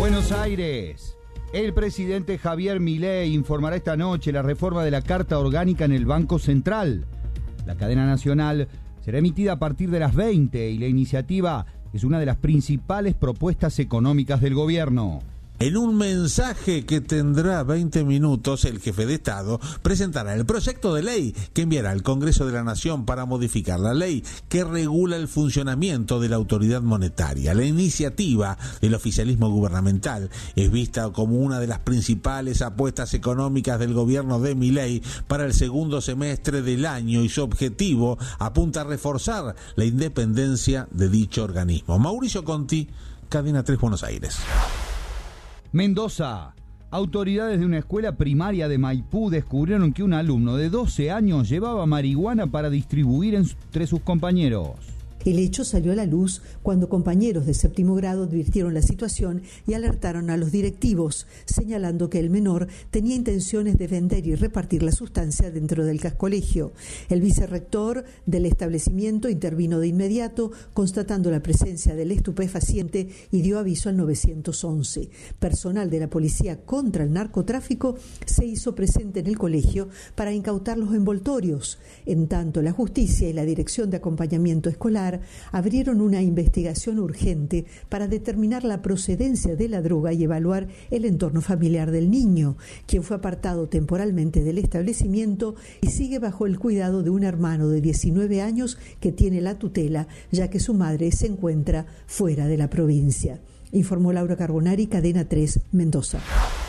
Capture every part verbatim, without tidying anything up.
Buenos Aires. El presidente Javier Milei informará esta noche la reforma de la Carta Orgánica en el Banco Central. La cadena nacional será emitida a partir de las veinte y la iniciativa es una de las principales propuestas económicas del gobierno. En un mensaje que tendrá veinte minutos, el jefe de Estado presentará el proyecto de ley que enviará al Congreso de la Nación para modificar la ley que regula el funcionamiento de la autoridad monetaria. La iniciativa del oficialismo gubernamental es vista como una de las principales apuestas económicas del gobierno de Milei para el segundo semestre del año y su objetivo apunta a reforzar la independencia de dicho organismo. Mauricio Conti, Cadena tres, Buenos Aires. Mendoza. Autoridades de una escuela primaria de Maipú descubrieron que un alumno de doce años llevaba marihuana para distribuir entre sus compañeros. El hecho salió a la luz cuando compañeros de séptimo grado advirtieron la situación y alertaron a los directivos, señalando que el menor tenía intenciones de vender y repartir la sustancia dentro del cascolegio. El vicerrector del establecimiento intervino de inmediato, constatando la presencia del estupefaciente y dio aviso al nueve once. Personal de la Policía contra el Narcotráfico se hizo presente en el colegio para incautar los envoltorios. En tanto, la justicia y la Dirección de Acompañamiento Escolar abrieron una investigación urgente para determinar la procedencia de la droga y evaluar el entorno familiar del niño, quien fue apartado temporalmente del establecimiento y sigue bajo el cuidado de un hermano de diecinueve años que tiene la tutela, ya que su madre se encuentra fuera de la provincia. Informó Laura Carbonari, Cadena tres, Mendoza.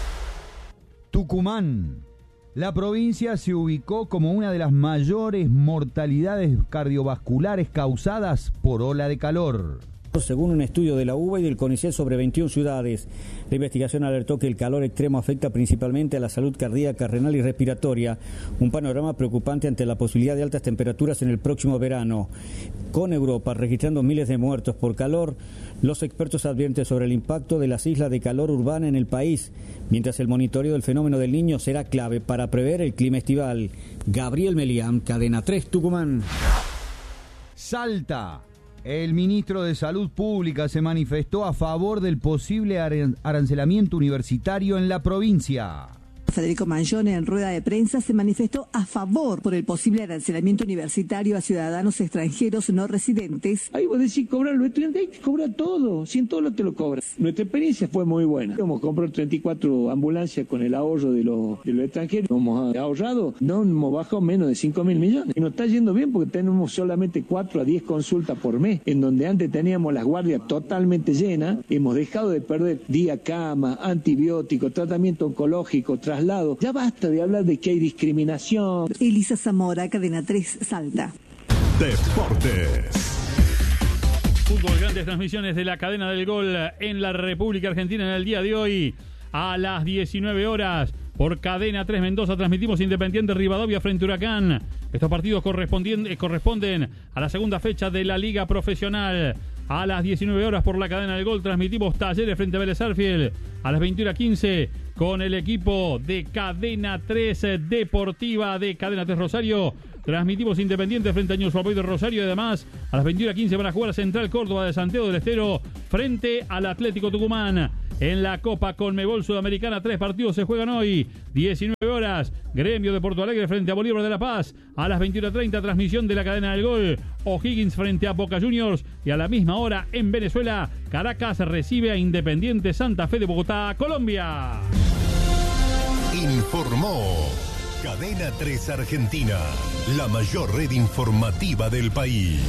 Tucumán. La provincia se ubicó como una de las mayores mortalidades cardiovasculares causadas por ola de calor. Según un estudio de la U B A y del CONICET sobre veintiuna ciudades, la investigación alertó que el calor extremo afecta principalmente a la salud cardíaca, renal y respiratoria, un panorama preocupante ante la posibilidad de altas temperaturas en el próximo verano. Con Europa registrando miles de muertos por calor, los expertos advierten sobre el impacto de las islas de calor urbana en el país, mientras el monitoreo del fenómeno del Niño será clave para prever el clima estival. Gabriel Melián, Cadena tres, Tucumán. Salta. El ministro de Salud Pública se manifestó a favor del posible arancelamiento universitario en la provincia. Federico Mangione, en rueda de prensa, se manifestó a favor por el posible arancelamiento universitario a ciudadanos extranjeros no residentes. Ahí vos decís, cobrar los estudiantes, ahí te cobra todo, si en todo lo te lo cobras. Nuestra experiencia fue muy buena. Hemos comprado treinta y cuatro ambulancias con el ahorro de los, de los extranjeros. Hemos ahorrado, no hemos bajado menos de cinco mil millones. Y nos está yendo bien porque tenemos solamente cuatro a diez consultas por mes, en donde antes teníamos las guardias totalmente llenas. Hemos dejado de perder día cama, antibióticos, tratamiento oncológico, traslado. Ya basta de hablar de que hay discriminación. Elisa Zamora, Cadena tres, Salta. Deportes. Fútbol, grandes transmisiones de la cadena del gol en la República Argentina en el día de hoy a las diecinueve horas. Por Cadena tres Mendoza transmitimos Independiente Rivadavia frente a Huracán. Estos partidos corresponden, corresponden a la segunda fecha de la Liga Profesional. A las diecinueve horas por la cadena del gol transmitimos Talleres frente a Vélez Sarsfield. A las veintiuna quince con el equipo de Cadena tres Deportiva de Cadena tres Rosario. Transmitimos Independiente frente a Ñuñoa de Rosario y además a las veintiuna quince van a jugar Central Córdoba de Santiago del Estero frente al Atlético Tucumán. En la Copa Conmebol Sudamericana, tres partidos se juegan hoy. diecinueve horas, Gremio de Porto Alegre frente a Bolívar de La Paz. A las veintiuna treinta, transmisión de la cadena del gol. O'Higgins frente a Boca Juniors. Y a la misma hora, en Venezuela, Caracas recibe a Independiente Santa Fe de Bogotá, Colombia. Informó Cadena tres Argentina, la mayor red informativa del país.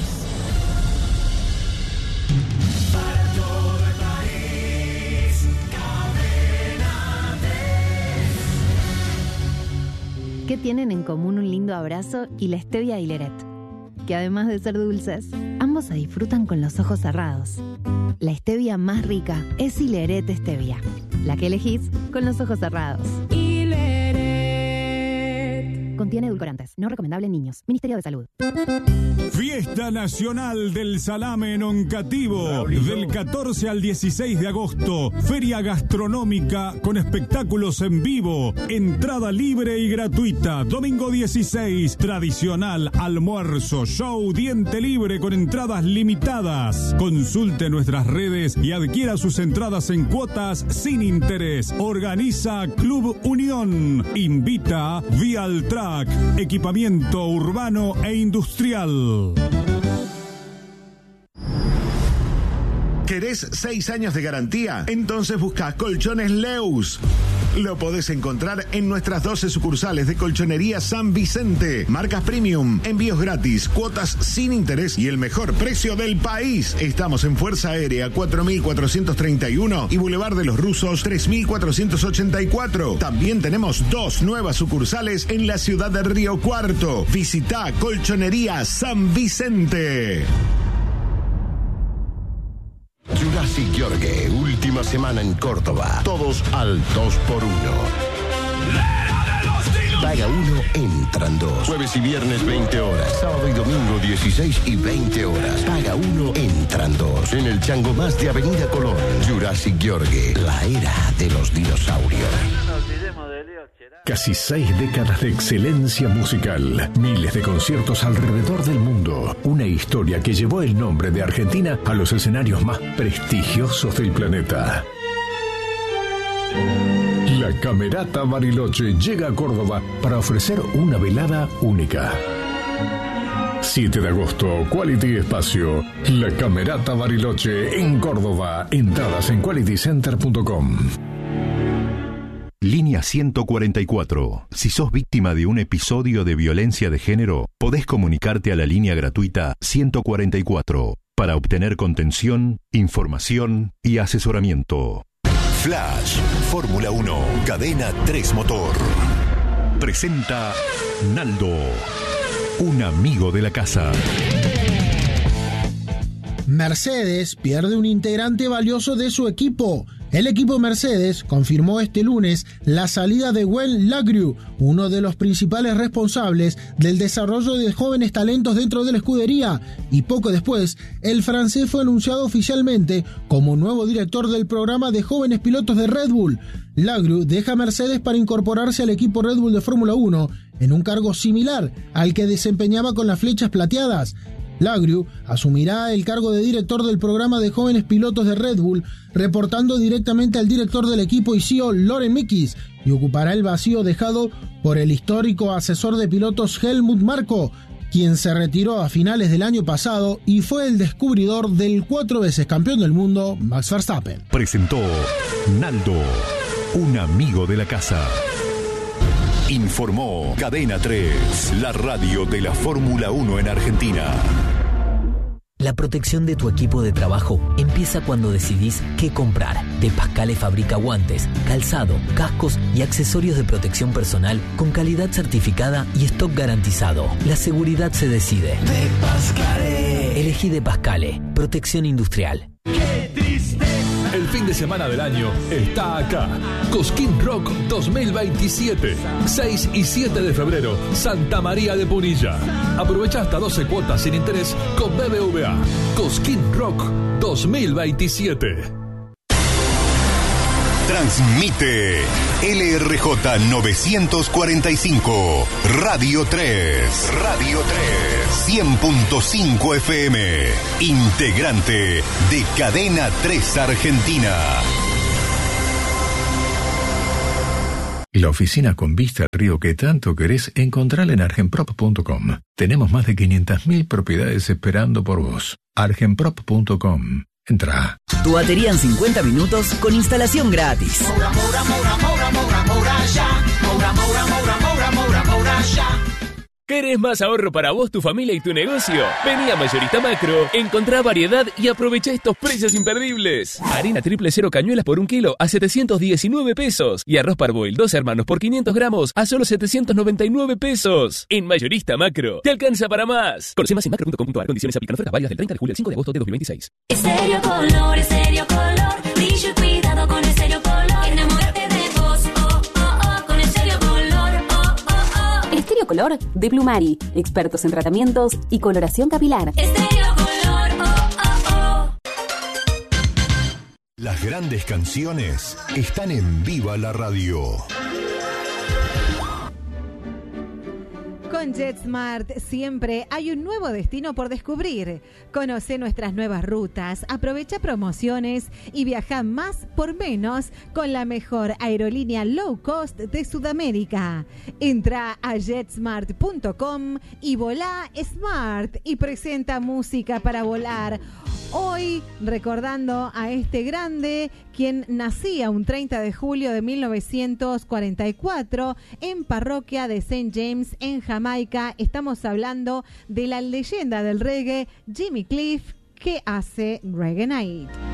¿Qué tienen en común un lindo abrazo y la stevia y Leret? Que además de ser dulces, ambos se disfrutan con los ojos cerrados. La stevia más rica es Hileret Stevia, la que elegís con los ojos cerrados. Hileret. Contiene edulcorantes. No recomendable en niños. Ministerio de Salud. Fiesta Nacional del Salame en Oncativo. Del catorce al dieciséis de agosto. Feria gastronómica con espectáculos en vivo. Entrada libre y gratuita. Domingo dieciséis. Tradicional almuerzo. Show diente libre con entradas limitadas. Consulte nuestras redes y adquiera sus entradas en cuotas sin interés. Organiza Club Unión. Invita Vialtrack. Equipamiento urbano e industrial. ¿Querés seis años de garantía? Entonces busca Colchones Leus. Lo podés encontrar en nuestras doce sucursales de Colchonería San Vicente. Marcas premium, envíos gratis, cuotas sin interés y el mejor precio del país. Estamos en Fuerza Aérea cuatro mil cuatrocientos treinta y uno y Boulevard de los Rusos tres mil cuatrocientos ochenta y cuatro. También tenemos dos nuevas sucursales en la ciudad de Río Cuarto. Visita Colchonería San Vicente. Jurassic Yorgue, última semana en Córdoba. Todos al dos por uno. Paga uno, entran dos. Jueves y viernes veinte horas. Sábado y domingo dieciséis y veinte horas. Paga uno, entran dos. En el Chango Más de Avenida Colón. Jurassic Yorgue, la era de los dinosaurios. Casi seis décadas de excelencia musical, miles de conciertos alrededor del mundo, una historia que llevó el nombre de Argentina a los escenarios más prestigiosos del planeta. La Camerata Bariloche llega a Córdoba para ofrecer una velada única. siete de agosto, Quality Espacio, La Camerata Bariloche en Córdoba. Entradas en quality center punto com. Línea ciento cuarenta y cuatro. Si sos víctima de un episodio de violencia de género, podés comunicarte a la línea gratuita ciento cuarenta y cuatro para obtener contención, información y asesoramiento. Flash, Fórmula uno, Cadena tres Motor. Presenta Naldo, un amigo de la casa. Mercedes pierde un integrante valioso de su equipo. El equipo Mercedes confirmó este lunes la salida de Gwen Lagrew, uno de los principales responsables del desarrollo de jóvenes talentos dentro de la escudería, y poco después, el francés fue anunciado oficialmente como nuevo director del programa de jóvenes pilotos de Red Bull. Lagrew deja Mercedes para incorporarse al equipo Red Bull de Fórmula uno en un cargo similar al que desempeñaba con las flechas plateadas. Lagrew asumirá el cargo de director del programa de jóvenes pilotos de Red Bull, reportando directamente al director del equipo y C E O Loren Mickis, y ocupará el vacío dejado por el histórico asesor de pilotos Helmut Marko, quien se retiró a finales del año pasado y fue el descubridor del cuatro veces campeón del mundo Max Verstappen. Presentó Naldo, un amigo de la casa. Informó Cadena tres, la radio de la Fórmula uno en Argentina. La protección de tu equipo de trabajo empieza cuando decidís qué comprar. De Pascale fabrica guantes, calzado, cascos y accesorios de protección personal con calidad certificada y stock garantizado. La seguridad se decide. De Pascale. Elegí De Pascale. Protección industrial. ¡Qué tristeza! El fin de semana del año está acá. Cosquín Rock dos mil veintisiete. seis y siete de febrero, Santa María de Punilla. Aprovecha hasta doce cuotas sin interés con B B V A. Cosquín Rock dos mil veintisiete. Transmite L R J novecientos cuarenta y cinco, Radio tres. Radio tres, cien punto cinco F M. Integrante de Cadena tres Argentina. La oficina con vista al río que tanto querés encontrar en argenprop punto com. Tenemos más de quinientas mil propiedades esperando por vos. argenprop punto com. Entra. Tu batería en cincuenta minutos con instalación gratis. Moura, Moura, Moura, Moura, Moura, Moura, ya. Moura, Moura, Moura, Moura, Moura, Moura, ya. ¿Querés más ahorro para vos, tu familia y tu negocio? Vení a Mayorista Macro, encontrá variedad y aprovecha estos precios imperdibles. Harina triple cero cañuelas por un kilo a setecientos diecinueve pesos. Y arroz Parboil dos hermanos por quinientos gramos a solo setecientos noventa y nueve pesos. En Mayorista Macro, te alcanza para más. Conoce más en macro punto com punto a r. Condiciones aplican. Ofertas válidas del treinta de julio al cinco de agosto de dos mil veintiséis. Estéreo Color, Estéreo Color. Brillo y cuidado con Estéreo Color. Enamórate de vos, oh, oh, oh. Con Estéreo Color, oh, oh, oh. Estéreo Color color de Plumari, expertos en tratamientos y coloración capilar. Estéreo Color, oh, oh, oh. Las grandes canciones están en Viva la Radio. Con JetSmart siempre hay un nuevo destino por descubrir. Conoce nuestras nuevas rutas, aprovecha promociones y viaja más por menos con la mejor aerolínea low cost de Sudamérica. Entra a jetsmart punto com y volá Smart y presenta música para volar. Hoy recordando a este grande quien nacía un treinta de julio de mil novecientos cuarenta y cuatro en parroquia de Saint James en Jamaica. Estamos hablando de la leyenda del reggae Jimmy Cliff, que hace Reggae Night.